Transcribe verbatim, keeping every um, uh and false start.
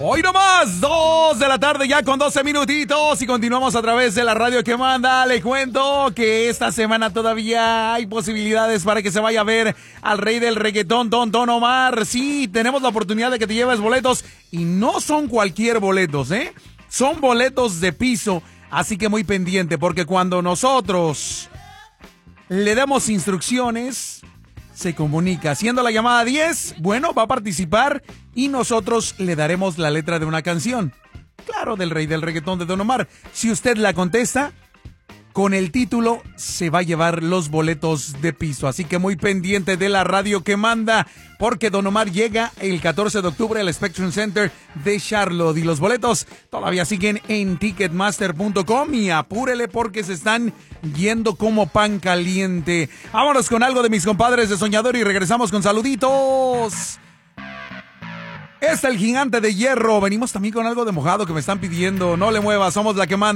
Hoy nomás, dos de la tarde ya con doce minutitos y continuamos a través de la radio que manda. Le cuento que esta semana todavía hay posibilidades para que se vaya a ver al rey del reggaetón, Don Don Omar. Sí, tenemos la oportunidad de que te lleves boletos y no son cualquier boletos, ¿eh? Son boletos de piso, así que muy pendiente porque cuando nosotros le damos instrucciones, se comunica. Siendo la llamada diez, bueno, va a participar y nosotros le daremos la letra de una canción. Claro, del rey del reggaetón de Don Omar. Si usted la contesta, con el título se va a llevar los boletos de piso. Así que muy pendiente de la radio que manda, porque Don Omar llega el catorce de octubre al Spectrum Center de Charlotte. Y los boletos todavía siguen en ticketmaster punto com y apúrele porque se están yendo como pan caliente. Vámonos con algo de mis compadres de Soñador y regresamos con saluditos. Es el Gigante de Hierro. Venimos también con algo de Mojado que me están pidiendo. No le muevas, somos la que manda.